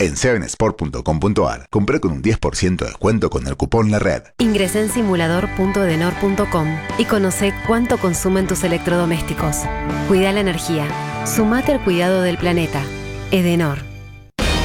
en 7sport.com.ar. Compré con un 10% de descuento con el cupón LARED. Ingresá en simulador.edenor.com y conocé cuánto consumen tus electrodomésticos. Cuida la energía. Sumate al cuidado del planeta. Edenor.